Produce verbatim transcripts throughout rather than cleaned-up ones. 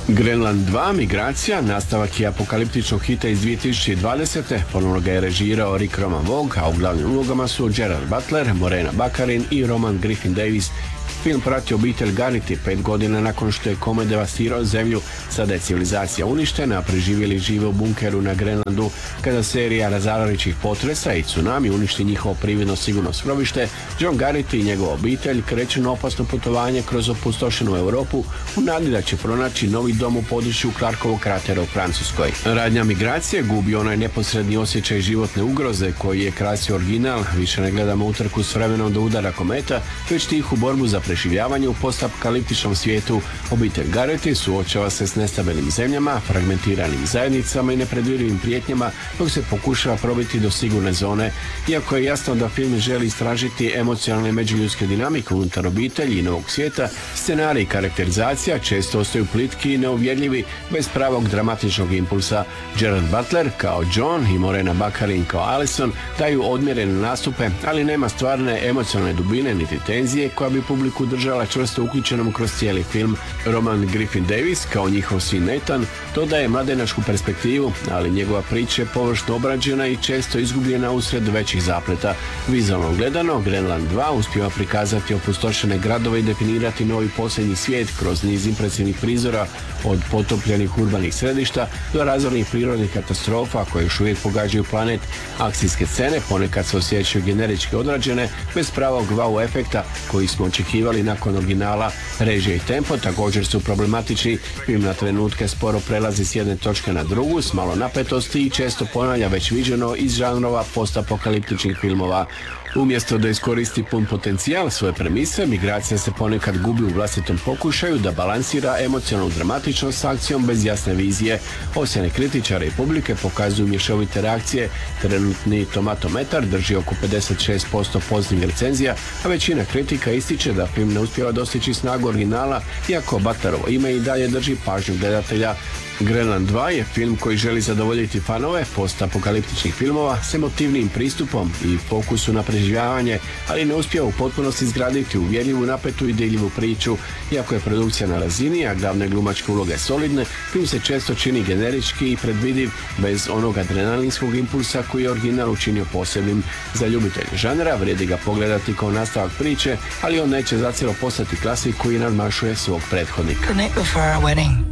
Grenland dva, Migracija, nastavak je apokaliptičnog hita iz dvije tisuće dvadesete. Ponovno ga je režirao Rick Roman Vogue, a u glavnim ulogama su Gerard Butler, Morena Baccarin i Roman Griffin Davis. Film prati obitelj Garnity pet godina nakon što je komet devastirao zemlju. Sada je civilizacija uništena, a preživjeli žive u bunkeru na Grenlandu. Kada serija razarajućih potresa i tsunami uništi njihovo prividno sigurno skrovište, John Garnity i njegova obitelj kreću na opasno putovanje kroz opustošenu Europu u nadi da će pronaći novi dom u području Clarkovog kratera u Francuskoj. Radnja Migracije gubi onaj neposredni osjećaj životne ugroze koji je krasio original. Više ne gledamo utrku s vremenom do udara kometa, već tihu borbu za preživljavanje u postapokaliptičnom svijetu. Obitelj Garrity suočava se s nestabilnim zemljama, fragmentiranim zajednicama i nepredvidivim prijetnjama dok se pokušava probiti do sigurne zone. Iako je jasno da film želi istražiti emocionalne međuljudske dinamike unutar obitelji i novog svijeta, scenarij i karakterizacija često ostaju plitki i neuvjerljivi bez pravog dramatičnog impulsa. Gerard Butler kao John i Morena Baccarin kao Alison daju odmjerene nastupe, ali nema stvarne emocionalne dubine niti tenzije koja bi publiku držala čvrsto uključenom kroz cijeli film. Roman Griffin Davis kao njihov sin Nathan dodaje mladenačku perspektivu, ali njegova priča je površno obrađena i često izgubljena usred većih zapleta. Vizualno gledano, Grenland dva uspijeva prikazati opustošene gradove i definirati novi posljednji svijet kroz niz impresivnih prizora, od potopljenih urbanih središta do razornih prirodnih katastrofa koje još uvijek pogađaju planet. Akcijske scene ponekad se osjećaju generički odrađene, bez pravog wow efekta koji smo očekivali nakon originala. Režija i tempo također su problematični. Film na trenutke sporo prelazi s jedne točke na drugu s malo napetosti i često ponavlja već viđeno iz žanrova postapokaliptičnih filmova. Umjesto da iskoristi pun potencijal svoje premise, Migracija se ponekad gubi u vlastitom pokušaju da balansira emocionalnu dramatičnost s akcijom bez jasne vizije. Ocjene kritičara i publike pokazuju mješovite reakcije. Trenutni tomatometar drži oko pedeset šest posto pozitivnih recenzija, a većina kritika ističe da film ne uspijeva dostići snagu originala, iako Butlerovo ime i dalje drži pažnju gledatelja. Grenland dva je film koji želi zadovoljiti fanove postapokaliptičnih filmova s emotivnim pristupom i fokusu na preživljavanje, ali ne uspijeva u potpunosti izgraditi uvjerljivu, napetu i dirljivu priču. Iako je produkcija na razini, a glavne glumačke uloge solidne, film se često čini generički i predvidiv, bez onog adrenalinskog impulsa koji je original učinio posebnim. Za ljubitelje žanra vrijedi ga pogledati kao nastavak priče, ali on neće zacijelo postati klasik koji nadmašuje svog prethodnika. The night before our wedding,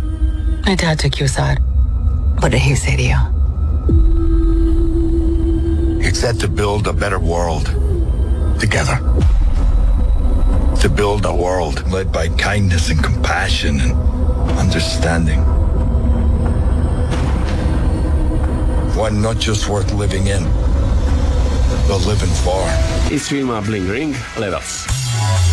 my dad took you aside. What did he say to you? He said to build a better world together. To build a world led by kindness and compassion and understanding. One not just worth living in, but living for. Iz filma Bling Ring, Levels.